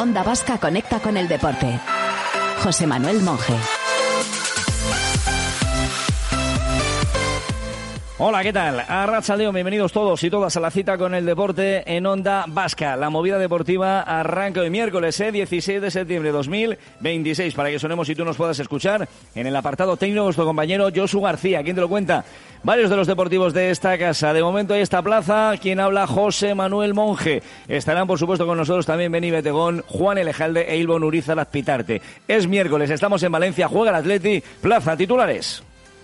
Onda Vasca conecta con el deporte. José Manuel Monje. Hola, ¿qué tal? Arratsaldeon, bienvenidos todos y todas a la cita con el deporte en Onda Vasca. La movida deportiva arranca hoy miércoles, 16 de septiembre de 2026, para que sonemos y tú nos puedas escuchar en el apartado técnico nuestro compañero Josu García. ¿Quién te lo cuenta? Varios de los deportivos de esta casa. De momento hay esta plaza, quien habla José Manuel Monje. Estarán, por supuesto, con nosotros también Beni Betegón, Juan Elejalde e Ilbon Urizar Azpitarte. Es miércoles, estamos en Valencia, juega el Atleti, plaza, titulares.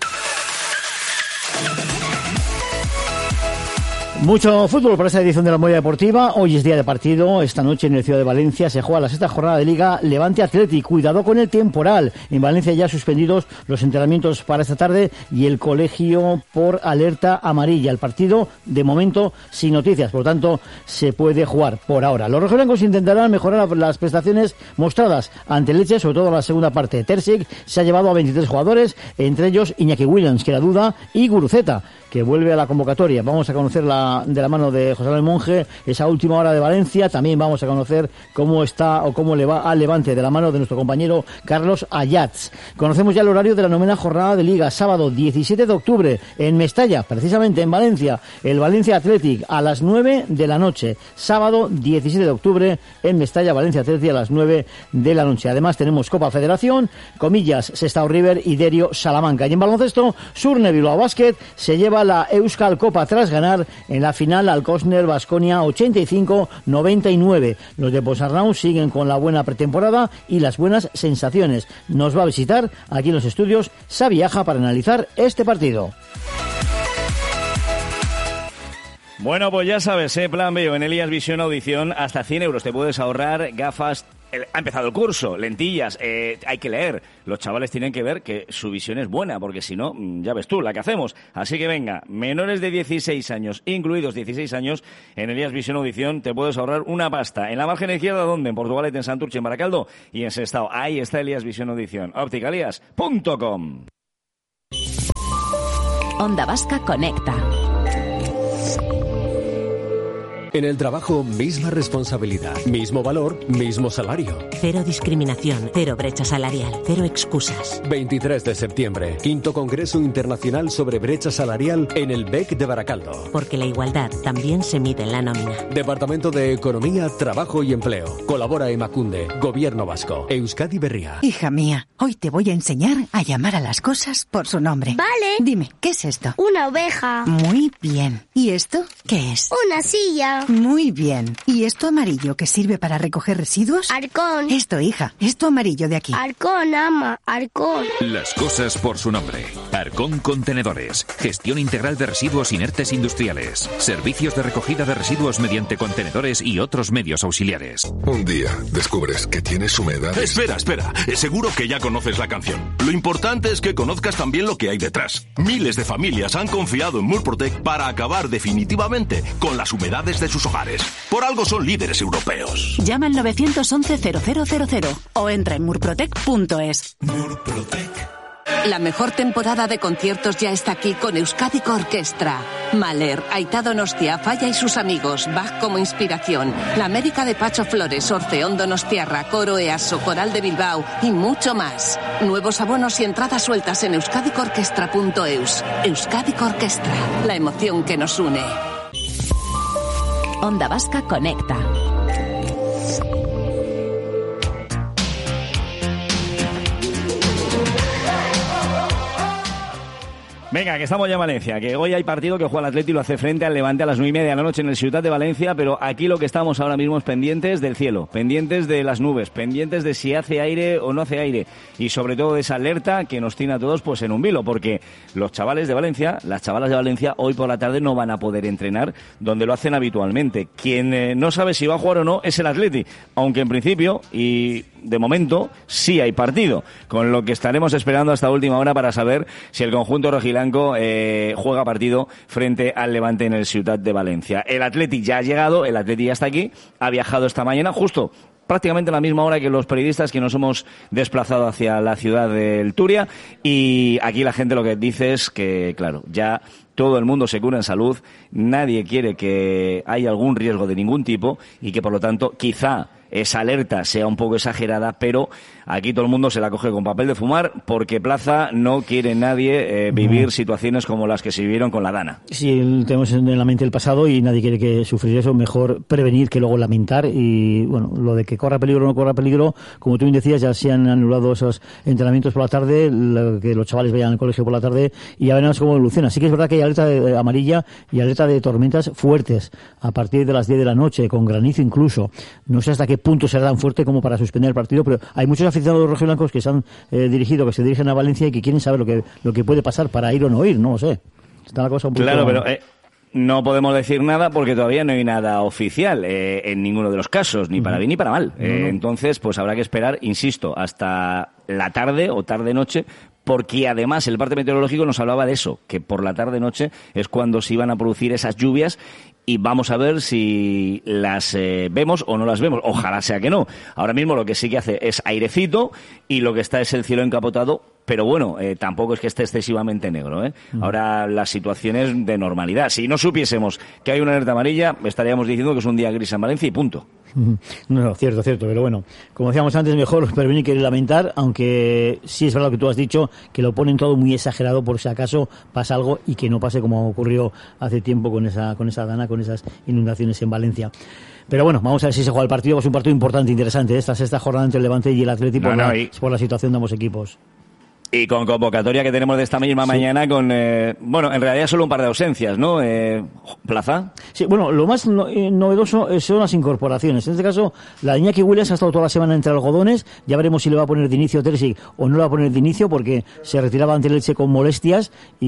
Mucho fútbol para esta edición de la Movida Deportiva. Hoy es día de partido. Esta noche en el Ciudad de Valencia se juega la sexta jornada de Liga Levante Athletic. Cuidado con el temporal. En Valencia ya suspendidos los entrenamientos para esta tarde y el colegio por alerta amarilla. El partido, de momento, sin noticias. Por lo tanto, se puede jugar por ahora. Los rojiblancos intentarán mejorar las prestaciones mostradas ante Leche, sobre todo en la segunda parte. Terzic se ha llevado a 23 jugadores, entre ellos Iñaki Williams, que era duda, y Guruceta, que vuelve a la convocatoria. Vamos a conocer de la mano de José Manuel Monje esa última hora de Valencia. También vamos a conocer cómo está o cómo le va al Levante de la mano de nuestro compañero Carlos Ayats. Conocemos ya el horario de la novena jornada de Liga, sábado 17 de octubre en Mestalla, precisamente en Valencia, el Valencia Athletic a las 9 de la noche. Sábado 17 de octubre en Mestalla, Valencia Athletic a las 9 de la noche. Además tenemos Copa Federación, Comillas, Sestao River y Derio Salamanca. Y en baloncesto, Surne Bilbao Basket se lleva la Euskal Copa tras ganar en la final al Cosner Baskonia 85-99. Los de Posarnau siguen con la buena pretemporada y las buenas sensaciones. Nos va a visitar aquí en los estudios Xavi Aja para analizar este partido. Bueno, pues ya sabes, plan B en Elías Visión Audición, hasta 100 euros te puedes ahorrar, gafas. Ha empezado el curso, lentillas, hay que leer. Los chavales tienen que ver que su visión es buena, porque si no, ya ves tú, la que hacemos. Así que venga, menores de 16 años, incluidos 16 años, en Elías Visión Audición te puedes ahorrar una pasta. En la margen izquierda, ¿dónde? En Portugalete, en Santurce, en Baracaldo y en Sestao. Ahí está Elías Visión Audición. Opticalias.com. Onda Vasca conecta. En el trabajo, misma responsabilidad, mismo valor, mismo salario. Cero discriminación, cero brecha salarial, cero excusas. 23 de septiembre, 5º Congreso Internacional sobre Brecha Salarial en el BEC de Baracaldo. Porque la igualdad también se mide en la nómina. Departamento de Economía, Trabajo y Empleo. Colabora Emakunde, Gobierno Vasco, Euskadi Berria. Hija mía, hoy te voy a enseñar a llamar a las cosas por su nombre. Vale. Dime, ¿qué es esto? Una oveja. Muy bien. ¿Y esto qué es? Una silla. Muy bien. ¿Y esto amarillo que sirve para recoger residuos? Arcón. Esto, hija. Esto amarillo de aquí. Arcón, ama. Arcón. Las cosas por su nombre. Arcón Contenedores. Gestión integral de residuos inertes industriales. Servicios de recogida de residuos mediante contenedores y otros medios auxiliares. Un día descubres que tienes humedad. Espera. Seguro que ya conoces la canción. Lo importante es que conozcas también lo que hay detrás. Miles de familias han confiado en Murprotec para acabar definitivamente con las humedades de sus hogares. Por algo son líderes europeos. Llama al 911-0000 o entra en murprotec.es. Murprotec. La mejor temporada de conciertos ya está aquí con Euskadiko Orkestra. Mahler, Aitá Donostia, Falla y sus amigos, Bach como inspiración, La América de Pacho Flores, Orfeón Donostiarra, Coro EASO, Coral de Bilbao y mucho más. Nuevos abonos y entradas sueltas en euskadikorkestra.eus. Euskadiko Orkestra, la emoción que nos une. Onda Vasca conecta. Venga, que estamos ya en Valencia, que hoy hay partido que juega el Atleti y lo hace frente al Levante a las 9:30 de la noche en el Ciutat de Valencia, pero aquí lo que estamos ahora mismo es pendientes del cielo, pendientes de las nubes, pendientes de si hace aire o no hace aire y sobre todo de esa alerta que nos tiene a todos pues en un vilo, porque los chavales de Valencia, las chavalas de Valencia hoy por la tarde no van a poder entrenar donde lo hacen habitualmente. Quien no sabe si va a jugar o no es el Atleti, aunque en principio y de momento sí hay partido, con lo que estaremos esperando hasta última hora para saber si el conjunto rojiblanco juega partido frente al Levante en el Ciutat de Valencia. El Atleti ya ha llegado, el Atleti ya está aquí, ha viajado esta mañana justo prácticamente a la misma hora que los periodistas que nos hemos desplazado hacia la ciudad del Turia, y aquí la gente lo que dice es que, claro, ya todo el mundo se cura en salud, nadie quiere que haya algún riesgo de ningún tipo y que por lo tanto quizá esa alerta sea un poco exagerada, pero aquí todo el mundo se la coge con papel de fumar porque Plaza no quiere nadie vivir situaciones como las que se vivieron con la Dana. Sí, tenemos en la mente el pasado y nadie quiere que sufrir eso, mejor prevenir que luego lamentar. Y bueno, lo de que corra peligro o no corra peligro, como tú bien decías, ya se han anulado esos entrenamientos por la tarde, que los chavales vayan al colegio por la tarde y ya veremos cómo evoluciona. Sí que es verdad que hay alerta amarilla y alerta de tormentas fuertes a partir de las 10 de la noche, con granizo incluso. No sé hasta qué punto será tan fuerte como para suspender el partido, pero hay muchos aficionados rojiblancos que se han que se dirigen a Valencia y que quieren saber lo que puede pasar para ir o no ir, no lo sé. Está la cosa un poco... Claro, pero no podemos decir nada porque todavía no hay nada oficial en ninguno de los casos, ni para bien ni para mal. Entonces, pues habrá que esperar, insisto, hasta la tarde o tarde-noche, porque además el parte meteorológico nos hablaba de eso, que por la tarde-noche es cuando se iban a producir esas lluvias y vamos a ver si las vemos o no las vemos. Ojalá sea que no. Ahora mismo lo que sí que hace es airecito y lo que está es el cielo encapotado, pero bueno, tampoco es que esté excesivamente negro, ¿eh? Ahora la situación es de normalidad. Si no supiésemos que hay una alerta amarilla, estaríamos diciendo que es un día gris en Valencia y punto. No, cierto, pero bueno, como decíamos antes, mejor prevenir que lamentar, aunque sí es verdad lo que tú has dicho, que lo ponen todo muy exagerado por si acaso pasa algo y que no pase como ocurrió hace tiempo con esa Dana, con esas inundaciones en Valencia. Pero bueno, vamos a ver si se juega el partido, es un partido importante, interesante, esta sexta jornada entre el Levante y el Atleti por la situación de ambos equipos. Y con convocatoria que tenemos de esta misma mañana con, bueno, en realidad solo un par de ausencias, ¿no? Plaza. Sí, bueno, lo más novedoso son las incorporaciones. En este caso, la Iñaki Williams ha estado toda la semana entre algodones. Ya veremos si le va a poner de inicio Terzic o no le va a poner de inicio, porque se retiraba ante el Elche con molestias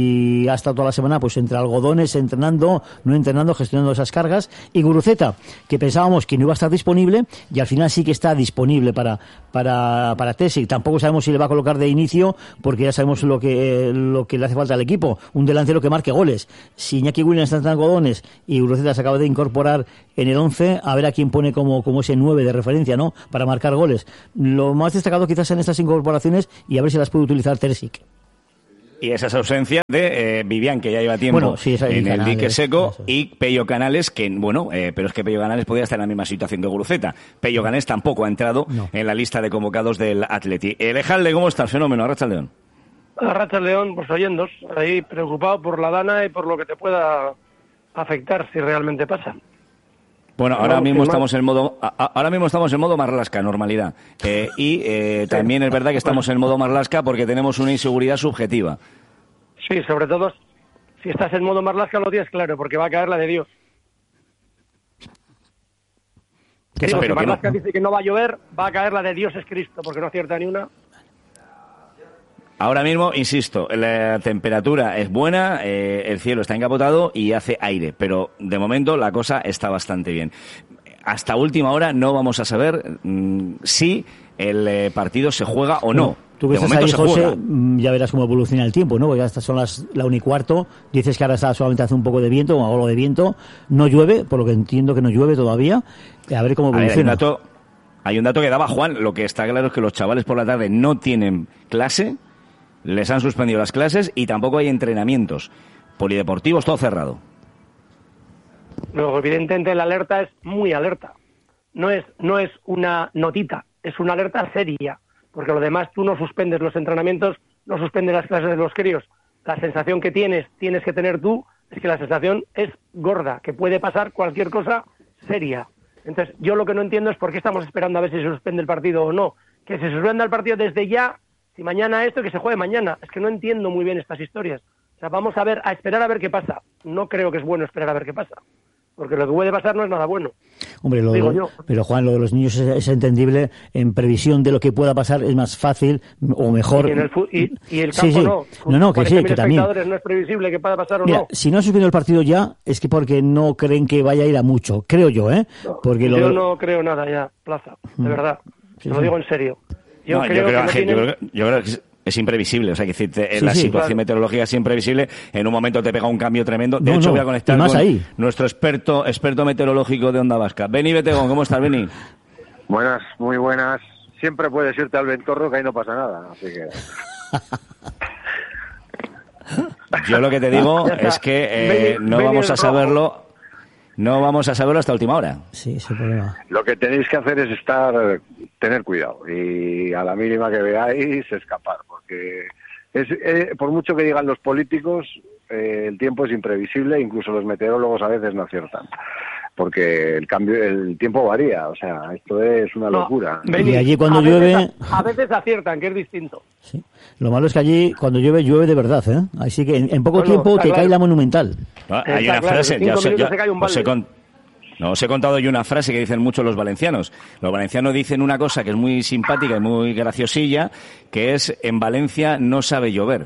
y ha estado toda la semana pues entre algodones, entrenando, no entrenando, gestionando esas cargas. Y Guruceta, que pensábamos que no iba a estar disponible y al final sí que está disponible para Terzic. Tampoco sabemos si le va a colocar de inicio, porque ya sabemos lo que le hace falta al equipo, un delantero que marque goles. Si Iñaki Williams está en algodones y Guruceta se acaba de incorporar en el 11, a ver a quién pone como ese 9 de referencia, ¿no?, para marcar goles. Lo más destacado quizás en estas incorporaciones y a ver si las puede utilizar Terzic. Y esas ausencias de Vivian, que ya lleva tiempo en el dique seco, y Pello Canales, que bueno, pero es que Pello Canales podría estar en la misma situación que Guruceta. Pello Canales tampoco ha entrado en la lista de convocados del Atleti. Lejalde, ¿cómo está el fenómeno? Arratsaldeon. Arratsaldeon, pues oyendo, ahí preocupado por la Dana y por lo que te pueda afectar si realmente pasa. Bueno, ahora mismo estamos en modo Marlaska, normalidad. También es verdad que estamos en modo Marlaska porque tenemos una inseguridad subjetiva. Sí, sobre todo si estás en modo Marlaska lo tienes claro, porque va a caer la de Dios. Si Marlaska dice que no va a llover, va a caer la de Dios es Cristo, porque no acierta ni una. Ahora mismo, insisto, la temperatura es buena, el cielo está encapotado y hace aire, pero de momento la cosa está bastante bien. Hasta última hora no vamos a saber si el partido se juega o no. Tú que estás ahí, José, ya verás cómo evoluciona el tiempo, ¿no? Porque ya estas son la 1:15, dices que ahora solamente hace un poco de viento, o algo de viento, no llueve, por lo que entiendo que no llueve todavía, a ver cómo evoluciona. Hay un dato que daba Juan, lo que está claro es que los chavales por la tarde no tienen clase, les han suspendido las clases y tampoco hay entrenamientos polideportivos, todo cerrado. Luego, evidentemente, la alerta es muy alerta. No es una notita, es una alerta seria. Porque lo demás, tú no suspendes los entrenamientos, no suspendes las clases de los críos. La sensación que tienes que tener tú, es que la sensación es gorda, que puede pasar cualquier cosa seria. Entonces, yo lo que no entiendo es por qué estamos esperando a ver si se suspende el partido o no. Que se suspenda el partido desde ya. Si mañana esto, que se juegue mañana. Es que no entiendo muy bien estas historias. O sea, vamos a esperar a ver qué pasa. No creo que es bueno esperar a ver qué pasa. Porque lo que puede pasar no es nada bueno. Hombre, pero Juan, lo de los niños es entendible. En previsión de lo que pueda pasar es más fácil o mejor. Y el campo no. No, que sí, que también. No es previsible que pueda pasar o Mira, no. Si no ha suspendido el partido ya, es que porque no creen que vaya a ir a mucho. Creo yo, ¿eh? Porque yo no creo nada ya, Plaza. De verdad. Te lo digo en serio. Yo creo que es imprevisible, o sea, que decirte, la situación meteorológica es imprevisible, en un momento te pega un cambio tremendo. De hecho, voy a conectar con nuestro experto meteorológico de Onda Vasca. Beni Betegón, ¿cómo estás, Beni? Buenas, muy buenas. Siempre puedes irte al Ventorro, que ahí no pasa nada, así que... Yo lo que te digo es que no vamos a saberlo no vamos a saberlo hasta última hora. Sí, ese problema. Lo que tenéis que hacer es tener cuidado y a la mínima que veáis escapar, porque por mucho que digan los políticos, el tiempo es imprevisible, incluso los meteorólogos a veces no aciertan, porque el tiempo varía, o sea, esto es una locura. Y allí cuando llueve... A veces aciertan, que es distinto. Sí. Lo malo es que allí cuando llueve de verdad, ¿eh? Así que en poco tiempo te cae la Monumental. Hay una frase, os he contado yo una frase que dicen muchos los valencianos. Los valencianos dicen una cosa que es muy simpática y muy graciosilla, que es: en Valencia no sabe llover.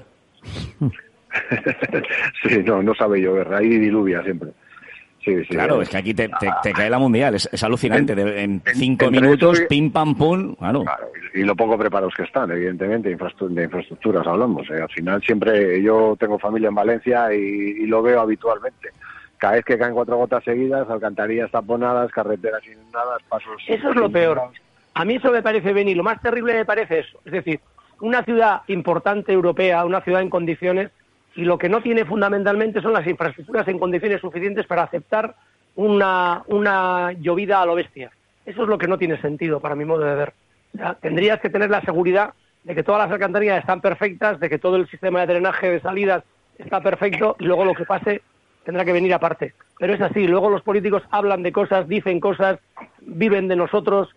Sí, no sabe llover, ahí diluvia siempre. Sí, claro, es que aquí te cae la mundial, es alucinante. En 5 minutos, pim, pam, pum. Claro, y lo poco preparados que están, evidentemente, de infraestructuras hablamos. Al final siempre, yo tengo familia en Valencia y lo veo habitualmente. Cada vez que caen 4 gotas seguidas, alcantarillas taponadas, carreteras inundadas, pasos... Eso es lo peor. A mí eso me parece, Beni, lo más terrible me parece eso. Es decir, una ciudad importante europea, una ciudad en condiciones, y lo que no tiene fundamentalmente son las infraestructuras en condiciones suficientes para aceptar una llovida a lo bestia. Eso es lo que no tiene sentido, para mi modo de ver. O sea, tendrías que tener la seguridad de que todas las alcantarillas están perfectas, de que todo el sistema de drenaje de salidas está perfecto, y luego lo que pase tendrá que venir aparte. Pero es así, luego los políticos hablan de cosas, dicen cosas, viven de nosotros.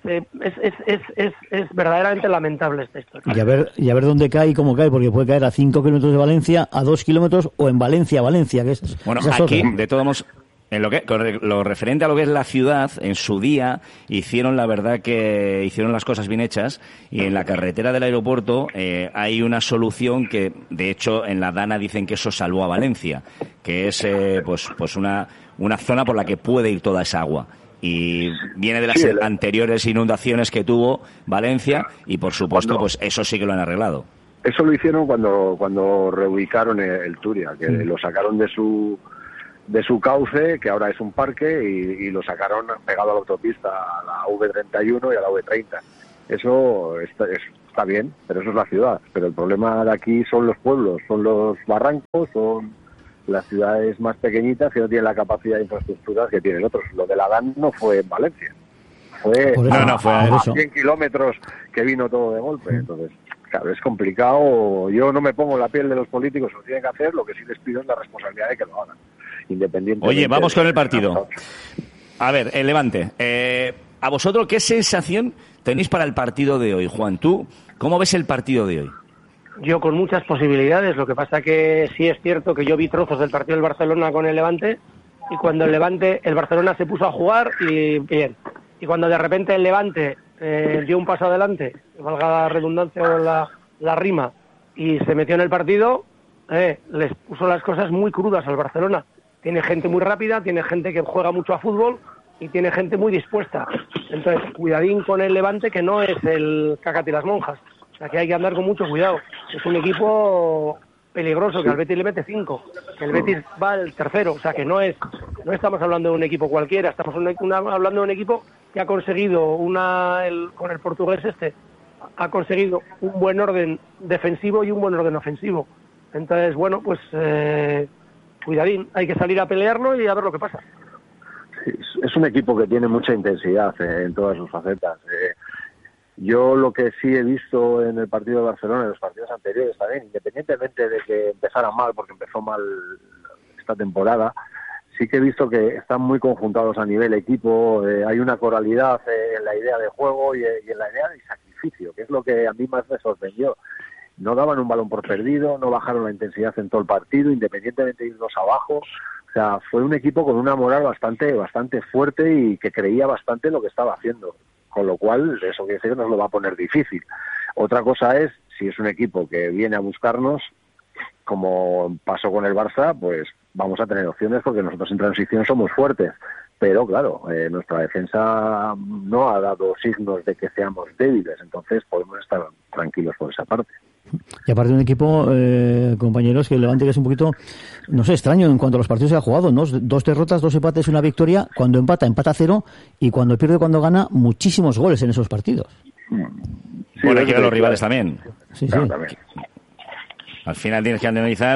Es verdaderamente lamentable esta historia. Y a ver dónde cae y cómo cae, porque puede caer a 5 kilómetros de Valencia, a 2 kilómetros, o en Valencia, que es... Bueno, aquí, de todos modos, en lo referente a lo que es la ciudad, en su día hicieron la verdad que hicieron las cosas bien hechas, y en la carretera del aeropuerto hay una solución que, de hecho, en la Dana dicen que eso salvó a Valencia, que es pues una zona por la que puede ir toda esa agua. Y viene de las anteriores inundaciones que tuvo Valencia, y por supuesto pues eso sí que lo han arreglado. Eso lo hicieron cuando reubicaron el Turia, que lo sacaron de su cauce, que ahora es un parque, y lo sacaron pegado a la autopista, a la V31 y a la V30. Eso está bien, pero eso es la ciudad. Pero el problema de aquí son los pueblos, son los barrancos, son las ciudades más pequeñitas que no tienen la capacidad de infraestructuras que tienen otros. Lo de la DAN no fue en Valencia, fue a 100 kilómetros que vino todo de golpe. Entonces, claro, es complicado. Yo no me pongo en la piel de los políticos, lo tienen que hacer. Lo que sí les pido es la responsabilidad de que lo hagan, independientemente. Oye, vamos con el partido. A ver, el Levante. ¿A vosotros qué sensación tenéis para el partido de hoy, Juan? ¿Tú cómo ves el partido de hoy? Yo con muchas posibilidades, lo que pasa que sí es cierto que yo vi trozos del partido del Barcelona con el Levante, y cuando el Barcelona se puso a jugar, y bien, y cuando de repente el Levante dio un paso adelante, valga la redundancia o la rima, y se metió en el partido, les puso las cosas muy crudas al Barcelona. Tiene gente muy rápida, tiene gente que juega mucho a fútbol y tiene gente muy dispuesta. Entonces, cuidadín con el Levante, que no es el Cácate y las monjas. O sea, que hay que andar con mucho cuidado. Es un equipo peligroso, que al Betis le mete 5, que el Betis va al tercero. O sea, que no estamos hablando de un equipo cualquiera, estamos hablando de un equipo que ha conseguido con el portugués ha conseguido un buen orden defensivo y un buen orden ofensivo. Entonces, bueno, pues cuidadín, hay que salir a pelearlo y a ver lo que pasa. Sí, es un equipo que tiene mucha intensidad en todas sus facetas. Yo lo que sí he visto en el partido de Barcelona, en los partidos anteriores también, independientemente de que empezara mal, porque empezó mal esta temporada, sí que he visto que están muy conjuntados a nivel equipo, hay una coralidad en la idea de juego y en la idea de sacrificio, que es lo que a mí más me sorprendió. No daban un balón por perdido, no bajaron la intensidad en todo el partido, independientemente de irnos abajo. O sea, fue un equipo con una moral bastante fuerte y que creía bastante en lo que estaba haciendo. Con lo cual, eso quiere decir que nos lo va a poner difícil. Otra cosa es, si es un equipo que viene a buscarnos, como pasó con el Barça, pues vamos a tener opciones, porque nosotros en transición somos fuertes. Pero claro, nuestra defensa no ha dado signos de que seamos débiles, entonces podemos estar tranquilos por esa parte. Y aparte un equipo, compañeros, que el Levante, que es un poquito, no sé, extraño en cuanto a los partidos que ha jugado, ¿no? 2 derrotas, 2 empates, 1 victoria. Cuando empata 0, y cuando pierde, cuando gana, muchísimos goles en esos partidos. Sí, bueno, hay que ver los rivales también. Sí. Al final tienes que analizar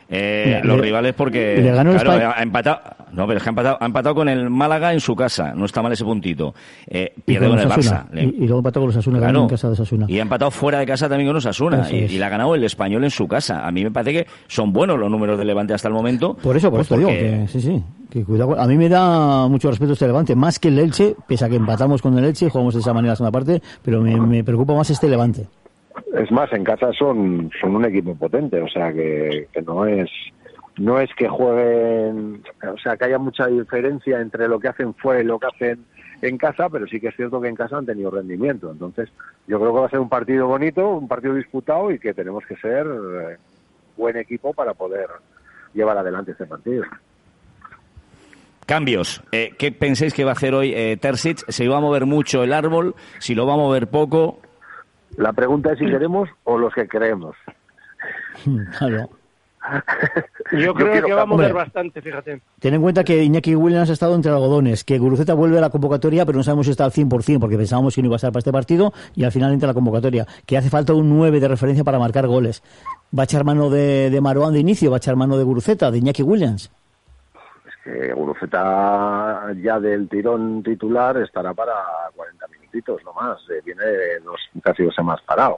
los rivales porque le ganó claro, ha empatado. No, pero es que ha empatado con el Málaga en su casa. No está mal ese puntito. Pierde con el Barça. Y luego empató con los Osasuna, claro, en casa de Osasuna. Y ha empatado fuera de casa también con los Osasuna. Y le ha ganado el Español en su casa. A mí me parece que son buenos los números del Levante hasta el momento. Por eso digo que sí. Que cuidado. A mí me da mucho respeto este Levante, más que el Elche, pese a que empatamos con el Elche y jugamos de esa manera la segunda parte, pero me preocupa más este Levante. Es más, en casa son un equipo potente, o sea que no es que jueguen, o sea que haya mucha diferencia entre lo que hacen fuera y lo que hacen en casa, pero sí que es cierto que en casa han tenido rendimiento. Entonces yo creo que va a ser un partido bonito, un partido disputado y que tenemos que ser buen equipo para poder llevar adelante este partido. Cambios. ¿Qué pensáis que va a hacer hoy Terzic? ¿Se va a mover mucho el árbol? ¿Si lo va a mover poco? La pregunta es si queremos o los que creemos. Claro. Yo creo que va a mover bastante, fíjate. Ten en cuenta que Iñaki Williams ha estado entre algodones, que Guruceta vuelve a la convocatoria, pero no sabemos si está al 100%, porque pensábamos que no iba a estar para este partido, y al final entra a la convocatoria, que hace falta un 9 de referencia para marcar goles. ¿Va a echar mano de Marouane de inicio? ¿Va a echar mano de Guruceta, de Iñaki Williams? Guruceta ya del tirón titular estará para 40 minutitos no más, viene casi 2 semanas parado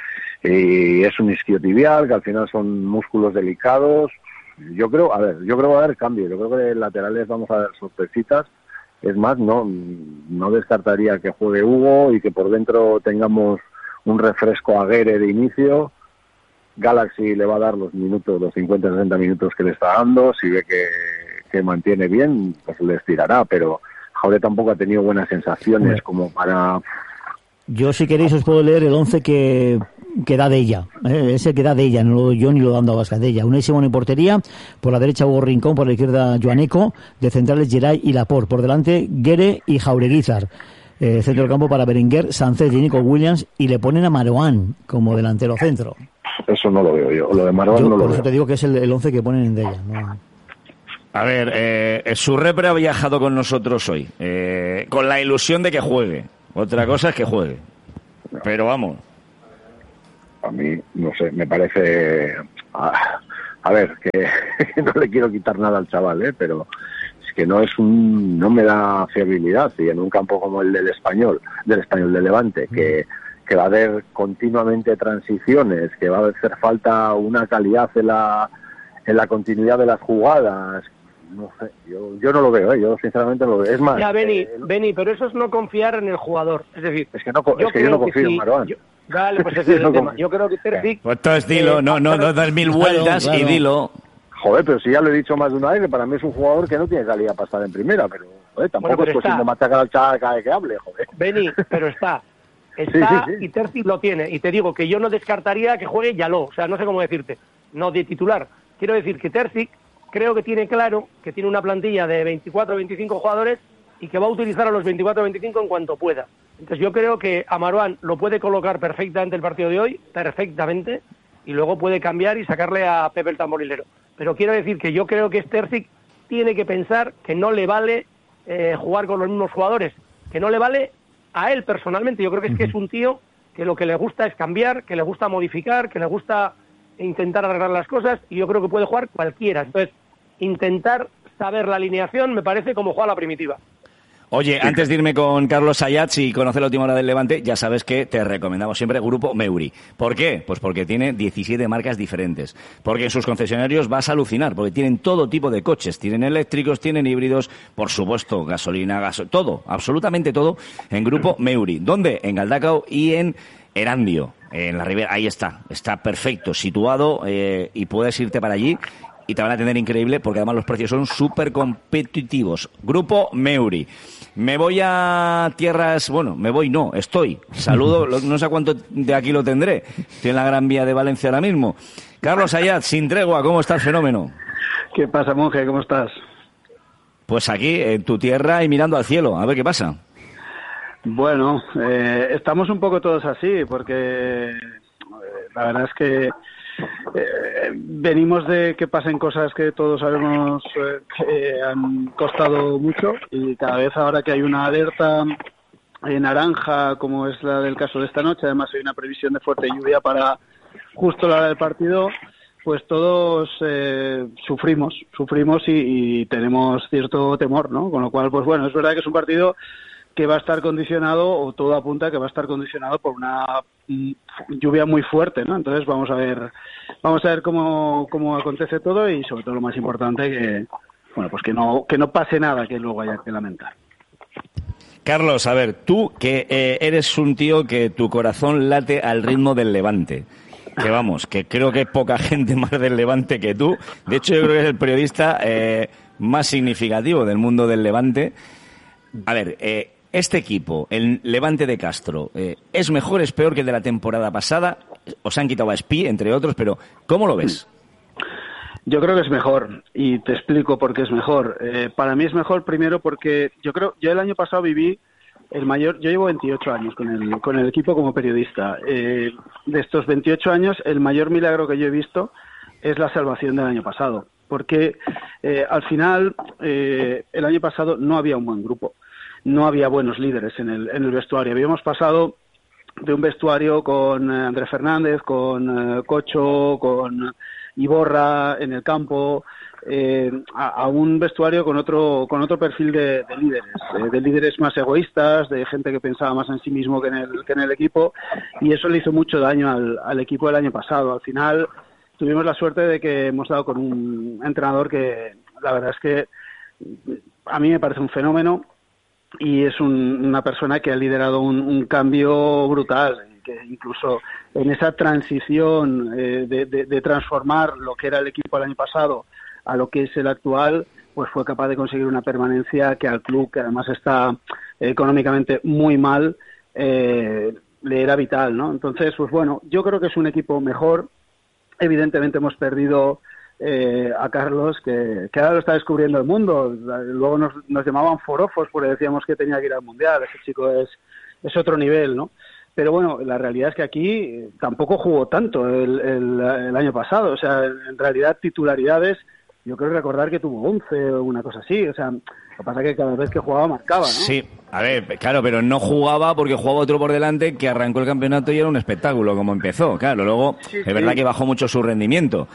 y es un isquiotibial que al final son músculos delicados. Yo creo va a haber cambio, yo creo que de laterales vamos a ver sorpresitas. Es más, no descartaría que juegue Hugo y que por dentro tengamos un refresco a Guerre de inicio. Galaxy le va a dar los 50-60 minutos que le está dando, si ve que mantiene bien, pues le estirará, pero Jaure tampoco ha tenido buenas sensaciones como para... Yo, si queréis, os puedo leer el 11 que da de ella, ese que da de ella, no lo doy yo ni lo dando a Vasca, de ella. Unai Simón en portería, por la derecha Hugo Rincón, por la izquierda Joaneco, de centrales Geray y Laporte, por delante Guerre y Jaureguizar, centro del campo para Berenguer, Sánchez y Nico Williams, y le ponen a Marouane como delantero centro. Eso no lo veo yo, lo de Marouane no lo veo. Por eso te digo que es el 11 que ponen en de ella, ¿no? A ver, su repre ha viajado con nosotros hoy, con la ilusión de que juegue. Otra cosa es que juegue. Pero vamos. A mí, no sé, me parece... A ver, que no le quiero quitar nada al chaval, pero es que no me da fiabilidad. Y en un campo como el del Español de Levante, que va a haber continuamente transiciones, que va a hacer falta una calidad en la continuidad de las jugadas. No sé, yo no lo veo, yo sinceramente no lo veo. Es más... Ya, Beni, pero eso es no confiar en el jugador. Es decir, yo no confío en Marouane. Vale, pues ese es el tema. Yo creo que Terzic... Pues entonces dilo, no das mil vueltas claro. Y dilo. Joder, pero si ya lo he dicho más de una vez, que para mí es un jugador que no tiene calidad para estar en primera, pero tampoco es cuestión de machacar al chaval cada vez que hable, joder. Beni, pero está, sí. Y Terzic lo tiene. Y te digo que yo no descartaría que juegue Yaló, o sea, no sé cómo decirte, no de titular. Quiero decir que Terzic creo que tiene claro que tiene una plantilla de 24 o 25 jugadores y que va a utilizar a los 24 o 25 en cuanto pueda. Entonces yo creo que a Marouane lo puede colocar perfectamente el partido de hoy, perfectamente, y luego puede cambiar y sacarle a Pepe el tamborilero. Pero quiero decir que yo creo que Terzic tiene que pensar que no le vale jugar con los mismos jugadores, que no le vale a él personalmente. Yo creo que es un tío que lo que le gusta es cambiar, que le gusta modificar, que le gusta intentar arreglar las cosas, y yo creo que puede jugar cualquiera. Entonces, intentar saber la alineación me parece como jugar a la primitiva. Oye, antes de irme con Carlos Sayats y conocer la última hora del Levante, ya sabes que te recomendamos siempre Grupo Meuri. ¿Por qué? Pues porque tiene 17 marcas diferentes. Porque en sus concesionarios vas a alucinar, porque tienen todo tipo de coches. Tienen eléctricos, tienen híbridos, por supuesto, gasolina, todo, absolutamente todo en Grupo Meuri. ¿Dónde? En Galdacao y en Erandio, en la Ribera. Ahí está perfecto, situado, y puedes irte para allí y te van a atender increíble, porque además los precios son súper competitivos. Grupo Meuri. Me voy a tierras... Bueno, estoy. Saludo, no sé cuánto de aquí lo tendré. Estoy en la Gran Vía de Valencia ahora mismo. Carlos Ayat, sin tregua, ¿cómo está el fenómeno? ¿Qué pasa, monje? ¿Cómo estás? Pues aquí, en tu tierra y mirando al cielo. A ver qué pasa. Bueno, estamos un poco todos así, porque la verdad es que venimos de que pasen cosas que todos sabemos que han costado mucho, y cada vez ahora que hay una alerta naranja, como es la del caso de esta noche, además hay una previsión de fuerte lluvia para justo la hora del partido, pues todos sufrimos y tenemos cierto temor, ¿no? Con lo cual, pues bueno, es verdad que es un partido que va a estar condicionado, o todo apunta que va a estar condicionado por una lluvia muy fuerte, ¿no? Entonces vamos a ver cómo acontece todo y sobre todo lo más importante que, bueno, pues que no pase nada que luego haya que lamentar. Carlos, a ver, tú que eres un tío que tu corazón late al ritmo del Levante, que vamos, que creo que poca gente más del Levante que tú, de hecho yo creo que eres el periodista más significativo del mundo del Levante. A ver, este equipo, el Levante de Castro, ¿es mejor, es peor que el de la temporada pasada? Os han quitado a Espí, entre otros, pero ¿cómo lo ves? Yo creo que es mejor, y te explico por qué es mejor. Para mí es mejor primero porque yo el año pasado viví yo llevo 28 años con el equipo como periodista. De estos 28 años, el mayor milagro que yo he visto es la salvación del año pasado, porque al final el año pasado no había un buen grupo. No había buenos líderes en el vestuario. Habíamos pasado de un vestuario con Andrés Fernández, con Cocho, con Iborra en el campo, a un vestuario con otro perfil de líderes más egoístas, de gente que pensaba más en sí mismo que en el equipo, y eso le hizo mucho daño al equipo del año pasado. Al final tuvimos la suerte de que hemos dado con un entrenador que la verdad es que a mí me parece un fenómeno, y es una persona que ha liderado un cambio brutal, que incluso en esa transición de transformar lo que era el equipo el año pasado a lo que es el actual, pues fue capaz de conseguir una permanencia que al club, que además está económicamente muy mal, le era vital, ¿no? Entonces, pues bueno, yo creo que es un equipo mejor. Evidentemente hemos perdido a Carlos, que ahora lo está descubriendo el mundo. Luego nos llamaban forofos porque decíamos que tenía que ir al Mundial. Ese chico es otro nivel, ¿no? Pero bueno, la realidad es que aquí tampoco jugó tanto el año pasado. O sea, en realidad titularidades, yo creo recordar que tuvo 11 o una cosa así. O sea, lo que pasa es que cada vez que jugaba marcaba, ¿no? Sí, a ver, claro, pero no jugaba porque jugaba otro por delante que arrancó el campeonato y era un espectáculo como empezó. Claro, luego es verdad que bajó mucho su rendimiento.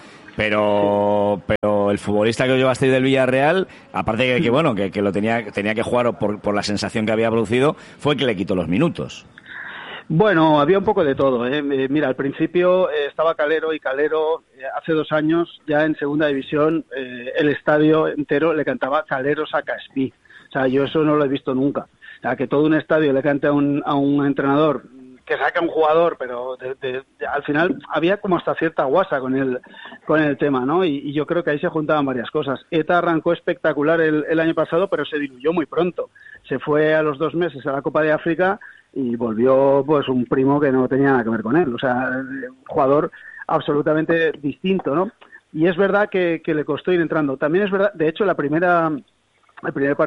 Pero el futbolista que os llevasteis del Villarreal, aparte de que bueno, que lo tenía que jugar por la sensación que había producido, fue el que le quitó los minutos. Bueno, había un poco de todo, ¿eh? Mira, al principio estaba Calero, y Calero hace 2 años, ya en segunda división, el estadio entero le cantaba Calero saca Espí. O sea, yo eso no lo he visto nunca. O sea, que todo un estadio le cante a un entrenador que saca un jugador, pero al final había como hasta cierta guasa con el tema, ¿no? Y yo creo que ahí se juntaban varias cosas. ETA arrancó espectacular el año pasado, pero se diluyó muy pronto. Se fue a los 2 meses a la Copa de África y volvió pues un primo que no tenía nada que ver con él. O sea, un jugador absolutamente distinto, ¿no? Y es verdad que le costó ir entrando. También es verdad, de hecho, el primer partido